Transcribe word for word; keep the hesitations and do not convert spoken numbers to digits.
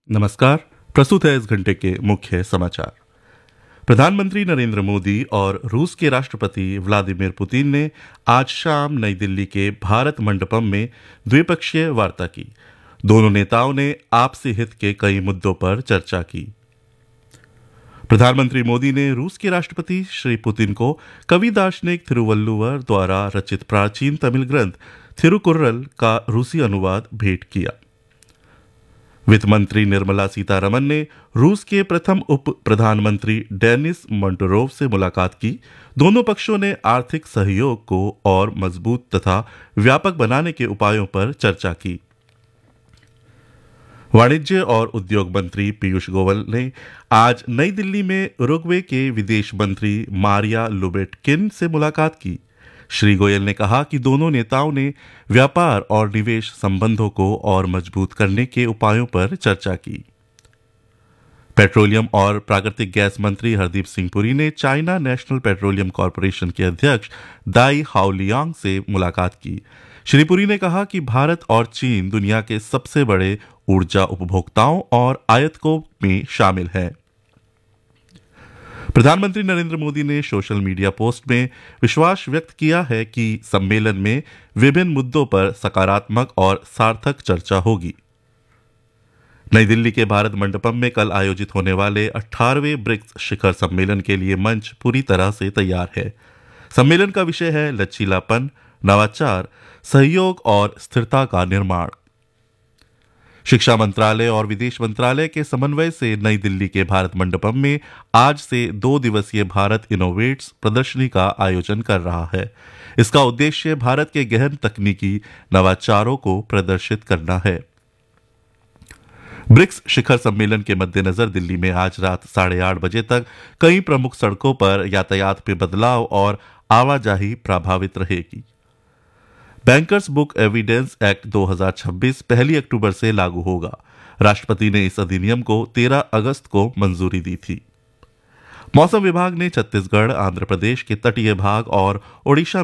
नमस्कार। प्रस्तुत है इस घंटे के मुख्य समाचार। प्रधानमंत्री नरेंद्र मोदी और रूस के राष्ट्रपति व्लादिमीर पुतिन ने आज शाम नई दिल्ली के भारत मंडपम में द्विपक्षीय वार्ता की। दोनों नेताओं ने आपसी हित के कई मुद्दों पर चर्चा की। प्रधानमंत्री मोदी ने रूस के राष्ट्रपति श्री पुतिन को कवि दार्शनिक थिरुवल्लुवर द्वारा रचित प्राचीन तमिल ग्रंथ थिरुकुर्रल का रूसी अनुवाद भेंट किया। वित्त मंत्री निर्मला सीतारमन ने रूस के प्रथम उप प्रधानमंत्री डेनिस मोंटोरोव से मुलाकात की। दोनों पक्षों ने आर्थिक सहयोग को और मजबूत तथा व्यापक बनाने के उपायों पर चर्चा की। वाणिज्य और उद्योग मंत्री पीयूष गोयल ने आज नई दिल्ली में उरुग्वे के विदेश मंत्री मारिया लुबेटकिन से मुलाकात की। श्री गोयल ने कहा कि दोनों नेताओं ने व्यापार और निवेश संबंधों को और मजबूत करने के उपायों पर चर्चा की। पेट्रोलियम और प्राकृतिक गैस मंत्री हरदीप सिंह पुरी ने चाइना नेशनल पेट्रोलियम कॉरपोरेशन के अध्यक्ष दाई हाओलियांग से मुलाकात की। श्री पुरी ने कहा कि भारत और चीन दुनिया के सबसे बड़े ऊर्जा उपभोक्ताओं और आयातकों में शामिल हैं। प्रधानमंत्री नरेंद्र मोदी ने सोशल मीडिया पोस्ट में विश्वास व्यक्त किया है कि सम्मेलन में विभिन्न मुद्दों पर सकारात्मक और सार्थक चर्चा होगी। नई दिल्ली के भारत मंडपम में कल आयोजित होने वाले अठारहवें ब्रिक्स शिखर सम्मेलन के लिए मंच पूरी तरह से तैयार है। सम्मेलन का विषय है लचीलापन, नवाचार, सहयोग और स्थिरता का निर्माण। शिक्षा मंत्रालय और विदेश मंत्रालय के समन्वय से नई दिल्ली के भारत मंडपम में आज से दो दिवसीय भारत इनोवेट्स प्रदर्शनी का आयोजन कर रहा है। इसका उद्देश्य भारत के गहन तकनीकी नवाचारों को प्रदर्शित करना है। ब्रिक्स शिखर सम्मेलन के मद्देनजर दिल्ली में आज रात साढ़े आठ बजे तक कई प्रमुख सड़कों पर यातायात में बदलाव और आवाजाही प्रभावित रहेगी। बैंकर्स बुक एविडेंस एक्ट दो हज़ार छब्बीस पहली अक्टूबर से लागू होगा। राष्ट्रपति ने इस अधिनियम को तेरह अगस्त को मंजूरी दी थी। मौसम विभाग ने छत्तीसगढ़, आंध्र प्रदेश के तटीय भाग और ओडिशा